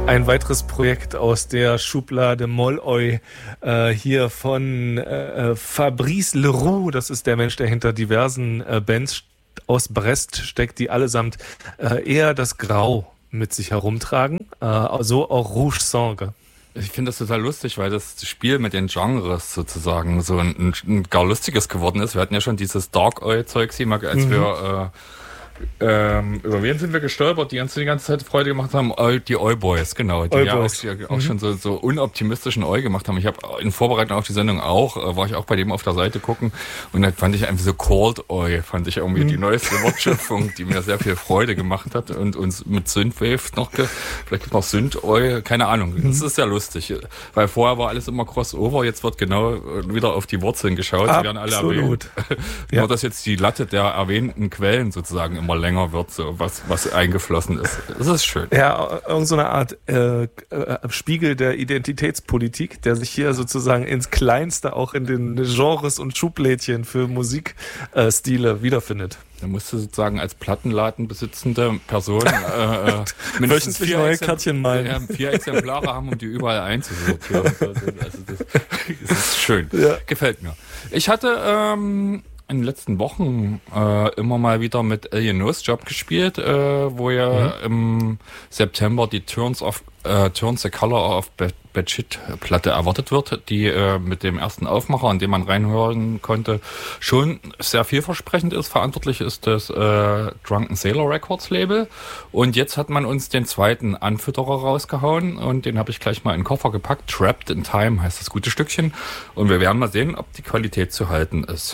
Ein weiteres Projekt aus der Schublade Molloy, hier von Fabrice Leroux. Das ist der Mensch, der hinter diversen Bands aus Brest steckt, die allesamt eher das Grau mit sich herumtragen. So auch Rouge Sangue. Ich finde das total lustig, weil das Spiel mit den Genres sozusagen so ein gar lustiges geworden ist. Wir hatten ja schon dieses Dark Oi-Zeug, als wir über wen sind wir gestolpert, die uns die ganze Zeit Freude gemacht haben? Die Oi-Boys, genau. Die auch schon so unoptimistischen Oi gemacht haben. Ich habe in Vorbereitung auf die Sendung war ich auch bei dem auf der Seite gucken und dann fand ich einfach so Cold Oi, fand ich irgendwie die neueste Wortschöpfung, die mir sehr viel Freude gemacht hat und uns mit Synthwave vielleicht gibt noch Synth-Oi, keine Ahnung. Das ist sehr lustig, weil vorher war alles immer Crossover, jetzt wird genau wieder auf die Wurzeln geschaut, die werden alle erwähnt. Nur, dass jetzt die Latte der erwähnten Quellen sozusagen immer länger wird, so was eingeflossen ist. Das ist schön. Ja, irgend so eine Art Spiegel der Identitätspolitik, der sich hier sozusagen ins Kleinste auch in den Genres und Schublädchen für Musikstile wiederfindet. Da musst du sozusagen als Plattenladen besitzende Person mindestens 4 neue Kärtchen malen. 4 Exemplare haben, um die überall einzusortieren. Also das ist schön. Ja. Gefällt mir. Ich hatte in den letzten Wochen immer mal wieder mit Alien Nose Job gespielt, wo ja im September die Turns the Color of Bad Platte erwartet wird, die mit dem ersten Aufmacher, an dem man reinhören konnte, schon sehr vielversprechend ist. Verantwortlich ist das Drunken Sailor Records Label. Und jetzt hat man uns den zweiten Anfütterer rausgehauen und den habe ich gleich mal in den Koffer gepackt. Trapped in Time heißt das gute Stückchen. Und wir werden mal sehen, ob die Qualität zu halten ist.